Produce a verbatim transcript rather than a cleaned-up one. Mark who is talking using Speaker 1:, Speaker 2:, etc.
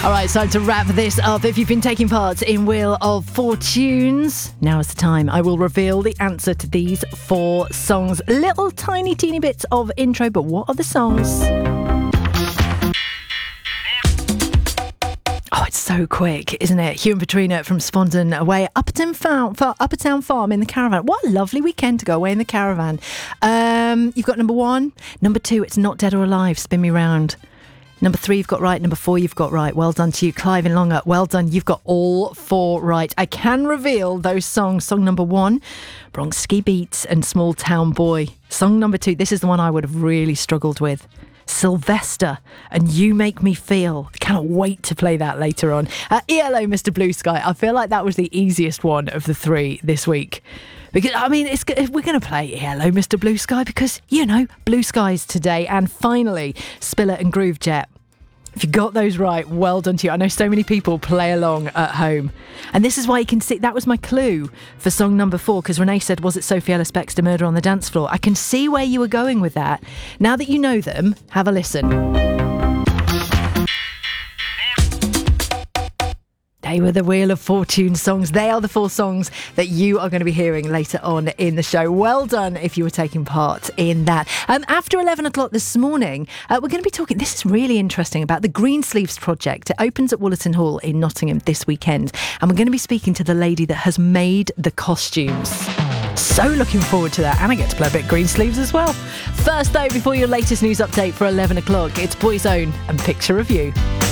Speaker 1: All right, it's time to wrap this up. If you've been taking part in Wheel of Fortunes, now is the time. I will reveal the answer to these four songs. Little tiny, teeny bits of intro, but what are the songs? Oh, it's so quick, isn't it? Hugh and Petrina from Spondon away at Uppertown Farm, Uppertown Farm in the caravan. What a lovely weekend to go away in the caravan. Um, you've got number one. Number two, It's Not Dead or Alive, Spin Me Round. Number three, you've got right. Number four, you've got right. Well done to you, Clive in Longer. Well done. You've got all four right. I can reveal those songs. Song number one, Bronx Ski Beats and Small Town Boy. Song number two, this is the one I would have really struggled with. Sylvester and You Make Me Feel. I cannot wait to play that later on. Uh, E L O, Mister Blue Sky. I feel like that was the easiest one of the three this week. Because, I mean, it's, we're going to play Hello, Mister Blue Sky, because, you know, blue skies today. And finally, Spiller and Groove Jet. If you got those right, well done to you. I know so many people play along at home. And this is why you can see, that was my clue for song number four, because Renee said, was it Sophie Ellis Bextor, Murder on the Dance Floor? I can see where you were going with that. Now that you know them, have a listen. They were the Wheel of Fortune songs. They are the four songs that you are going to be hearing later on in the show. Well done if you were taking part in that. Um, after eleven o'clock this morning, uh, we're going to be talking, this is really interesting, about the Greensleeves project. It opens at Woollerton Hall in Nottingham this weekend. And we're going to be speaking to the lady that has made the costumes. So looking forward to that. And I get to play a bit Greensleeves as well. First though, before your latest news update for eleven o'clock, it's Boyzone and Picture of You.